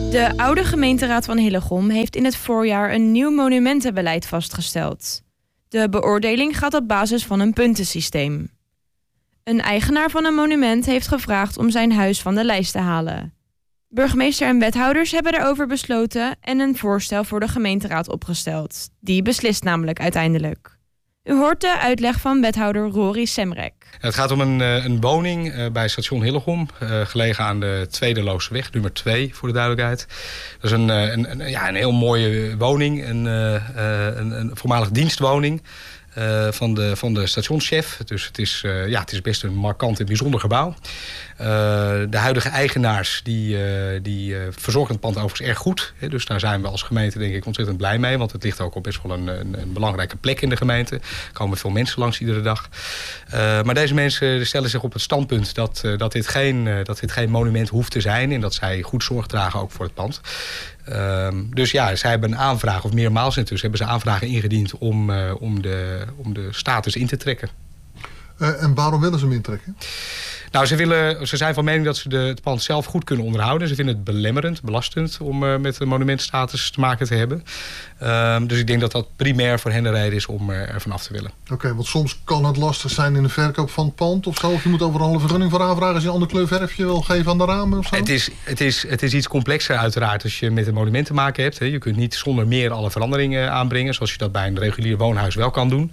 De oude gemeenteraad van Hillegom heeft in het voorjaar een nieuw monumentenbeleid vastgesteld. De beoordeling gaat op basis van een puntensysteem. Een eigenaar van een monument heeft gevraagd om zijn huis van de lijst te halen. Burgemeester en wethouders hebben erover besloten en een voorstel voor de gemeenteraad opgesteld. Die beslist namelijk uiteindelijk. U hoort de uitleg van wethouder Rory Semrek. Het gaat om een woning bij station Hillegom, gelegen aan de Tweede Looseweg, nummer 2 voor de duidelijkheid. Dat is een heel mooie woning, een voormalig dienstwoning van de stationschef. Dus het is best een markant en bijzonder gebouw. De huidige eigenaars die verzorgen het pand overigens erg goed. Dus daar zijn we als gemeente denk ik ontzettend blij mee. Want het ligt ook op best wel een belangrijke plek in de gemeente. Er komen veel mensen langs iedere dag. Maar deze mensen stellen zich op het standpunt dat dit geen monument hoeft te zijn. En dat zij goed zorg dragen ook voor het pand. Dus ja, zij hebben een aanvraag, of meermaals intussen hebben ze aanvragen ingediend om de status in te trekken. En waarom willen ze hem intrekken? Nou, ze zijn van mening dat ze het pand zelf goed kunnen onderhouden. Ze vinden het belemmerend, belastend om met een monumentstatus te maken te hebben. Dus ik denk dat dat primair voor hen de reden is om er vanaf te willen. Oké, want soms kan het lastig zijn in de verkoop van het pand of zo. Of je moet overal een vergunning voor aanvragen als je een ander kleur verfje wil geven aan de ramen of zo. Het is iets complexer uiteraard als je met een monument te maken hebt. Je kunt niet zonder meer alle veranderingen aanbrengen, zoals je dat bij een regulier woonhuis wel kan doen.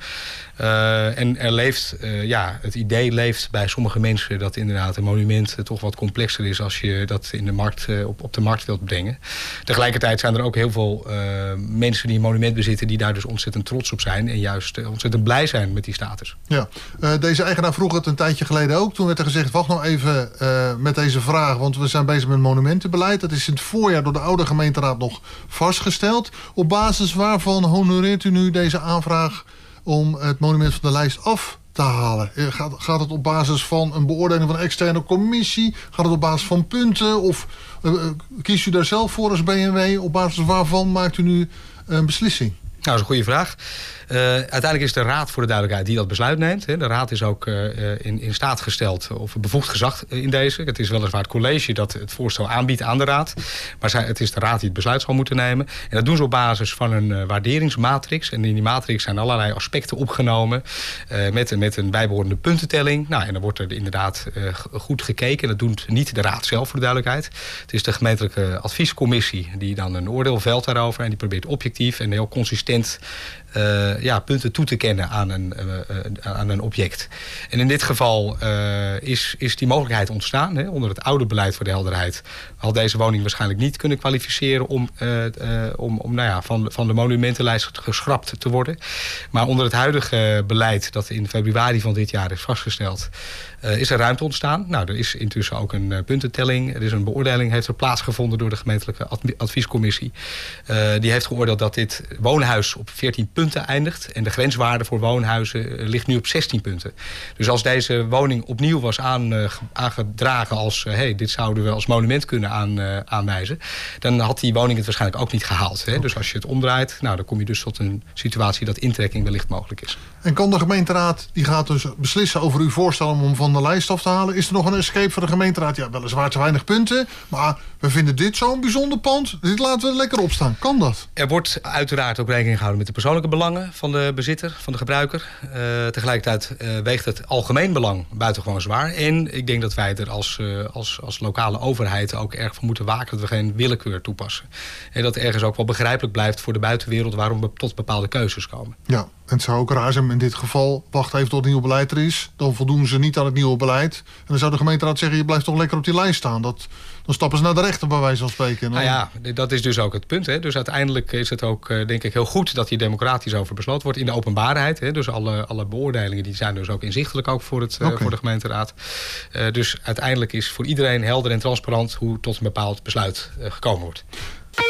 En er leeft, het idee leeft bij sommige mensen dat inderdaad een monument toch wat complexer is als je dat in de markt, op de markt wilt brengen. Tegelijkertijd zijn er ook heel veel mensen die een monument bezitten die daar dus ontzettend trots op zijn en juist ontzettend blij zijn met die status. Ja, deze eigenaar vroeg het een tijdje geleden ook. Toen werd er gezegd, wacht nou even met deze vraag, want we zijn bezig met monumentenbeleid. Dat is in het voorjaar door de oude gemeenteraad nog vastgesteld. Op basis waarvan honoreert u nu deze aanvraag om het monument van de lijst af te halen? Gaat het op basis van een beoordeling van een externe commissie? Gaat het op basis van punten? Of kiest u daar zelf voor als BMW? Op basis waarvan maakt u nu een beslissing? Nou, dat is een goede vraag. Uiteindelijk is de raad voor de duidelijkheid die dat besluit neemt. De raad is ook in staat gesteld of bevoegd gezag in deze. Het is weliswaar het college dat het voorstel aanbiedt aan de raad. Maar het is de raad die het besluit zal moeten nemen. En dat doen ze op basis van een waarderingsmatrix. En in die matrix zijn allerlei aspecten opgenomen met een bijbehorende puntentelling. Nou, en dan wordt er inderdaad goed gekeken. Dat doet niet de raad zelf voor de duidelijkheid. Het is de gemeentelijke adviescommissie die dan een oordeel velt daarover. En die probeert objectief en heel consistent punten toe te kennen aan een object. En in dit geval is die mogelijkheid ontstaan. Onder het oude beleid voor de helderheid had deze woning waarschijnlijk niet kunnen kwalificeren om van de monumentenlijst geschrapt te worden. Maar onder het huidige beleid dat in februari van dit jaar is vastgesteld, is er ruimte ontstaan. Nou, er is intussen ook een puntentelling. Er is een beoordeling heeft er plaatsgevonden door de gemeentelijke adviescommissie. Die heeft geoordeeld dat dit woonhuis op 14 punten eindigt. En de grenswaarde voor woonhuizen ligt nu op 16 punten. Dus als deze woning opnieuw was aangedragen als dit zouden we als monument kunnen aanwijzen, dan had die woning het waarschijnlijk ook niet gehaald. Okay. Dus als je het omdraait, dan kom je dus tot een situatie dat intrekking wellicht mogelijk is. En kan de gemeenteraad, die gaat dus beslissen over uw voorstel om hem van de lijst af te halen. Is er nog een escape voor de gemeenteraad? Ja, weliswaar te weinig punten, maar we vinden dit zo'n bijzonder pand. Dit laten we lekker opstaan. Kan dat? Er wordt uiteraard ook rekening gehouden met de persoonlijke belangen van de bezitter, van de gebruiker. Tegelijkertijd weegt het algemeen belang buitengewoon zwaar. En ik denk dat wij er als lokale overheid ook erg voor moeten waken dat we geen willekeur toepassen. En dat ergens ook wel begrijpelijk blijft voor de buitenwereld waarom we tot bepaalde keuzes komen. Ja, en het zou ook raar zijn in dit geval, wacht even tot het nieuwe beleid er is. Dan voldoen ze niet aan het nieuwe beleid. En dan zou de gemeenteraad zeggen, je blijft toch lekker op die lijst staan. Dan stappen ze naar de rechter bij wijze van spreken. Nou ja, dat is dus ook het punt. Dus uiteindelijk is het ook denk ik heel goed dat hier democratisch over besloten wordt in de openbaarheid. Dus alle beoordelingen die zijn dus ook inzichtelijk ook voor de gemeenteraad. Dus uiteindelijk is voor iedereen helder en transparant hoe tot een bepaald besluit gekomen wordt.